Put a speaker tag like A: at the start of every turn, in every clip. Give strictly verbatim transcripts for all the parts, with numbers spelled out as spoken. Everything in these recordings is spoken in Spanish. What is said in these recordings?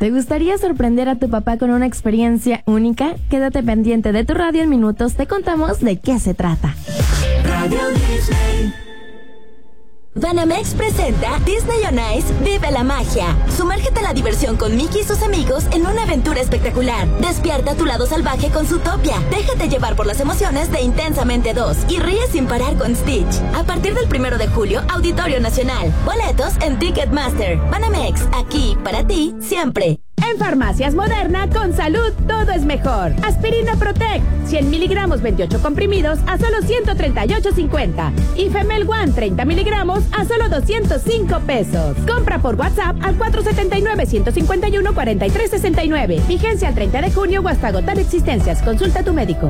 A: ¿Te gustaría sorprender a tu papá con una experiencia única? Quédate pendiente de tu radio en minutos, te contamos de qué se trata.
B: Radio Disney. Banamex presenta Disney on Ice Vive la Magia. Sumérgete a la diversión con Mickey y sus amigos en una aventura espectacular. Despierta tu lado salvaje con Zootopia. Déjate llevar por las emociones de Intensamente dos y ríe sin parar con Stitch. A partir del primero de julio, Auditorio Nacional. Boletos en Ticketmaster. Banamex, aquí para ti siempre.
C: En Farmacias Moderna, con salud, todo es mejor. Aspirina Protect, cien miligramos, veintiocho comprimidos, a solo ciento treinta y ocho cincuenta. Y Femel One, treinta miligramos, a solo doscientos cinco pesos. Compra por WhatsApp al cuatro siete nueve, uno cinco uno, cuatro tres seis nueve. Vigencia al treinta de junio o hasta agotar existencias. Consulta a tu médico.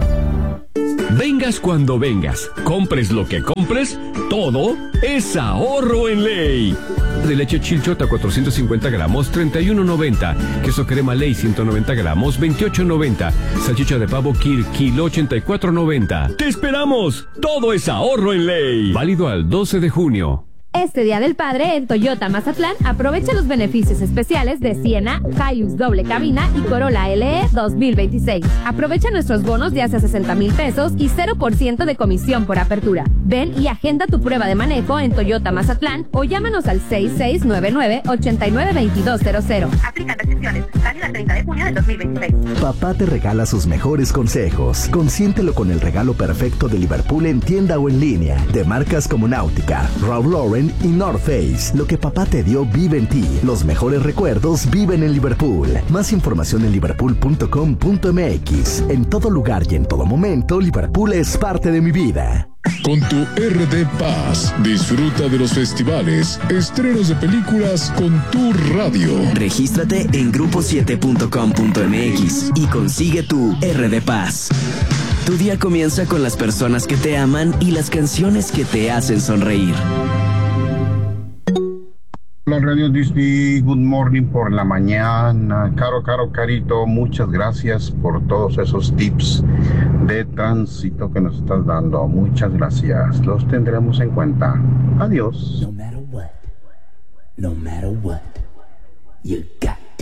D: Vengas cuando vengas, compres lo que compres, todo es ahorro en Ley. De leche Chilchota cuatrocientos cincuenta gramos, treinta y uno noventa. Queso crema Ley ciento noventa gramos, veintiocho noventa. Salchicha de pavo Kir, kilo ochenta y cuatro noventa. ¡Te esperamos! Todo es ahorro en Ley. Válido al doce de junio.
E: Este Día del Padre en Toyota Mazatlán aprovecha los beneficios especiales de Siena, Hilux doble cabina y Corolla L E dos mil veintiséis. Aprovecha nuestros bonos de hasta sesenta mil pesos y cero por ciento de comisión por apertura. Ven y agenda tu prueba de manejo en Toyota Mazatlán o llámanos al seis seis nueve nueve, ocho nueve dos dos cero cero.
F: Aplican restricciones. Válido el treinta de junio del dos mil veintiséis.
G: Papá te regala sus mejores consejos. Consiéntelo con el regalo perfecto de Liverpool en tienda o en línea. De marcas como Náutica, Ralph Lauren y North Face. Lo que papá te dio vive en ti. Los mejores recuerdos viven en Liverpool. Más información en liverpool punto com punto m x. En todo lugar y en todo momento, Liverpool es parte de mi vida.
H: Con tu R D Paz, disfruta de los festivales, estrenos de películas con tu radio.
I: Regístrate en grupo siete punto com punto m x y consigue tu R D Paz. Tu día comienza con las personas que te aman y las canciones que te hacen sonreír.
J: Hola Radio Disney, good morning por la mañana. Caro, caro, carito, muchas gracias por todos esos tips de tránsito que nos estás dando. Muchas gracias, los tendremos en cuenta. Adiós.
K: No matter what, no matter what, you got